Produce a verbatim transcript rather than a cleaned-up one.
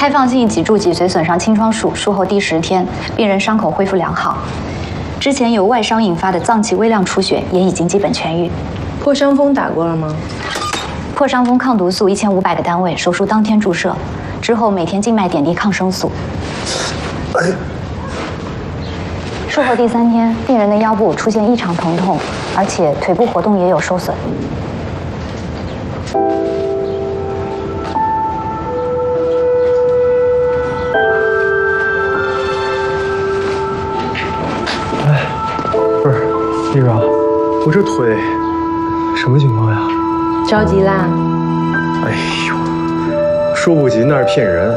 开放性脊柱脊髓损伤清创术术后第十天，病人伤口恢复良好。之前由外伤引发的脏器微量出血也已经基本痊愈。 破伤风打过了吗？ 破伤风抗毒素一千五百个单位，手术当天注射，之后每天静脉点滴抗生素。哎。术后第三天，病人的腰部出现异常疼痛，而且腿部活动也有受损。 不是，李爽，我这腿什么情况呀？ 着急啦！ 哎呦，说不急那是骗人。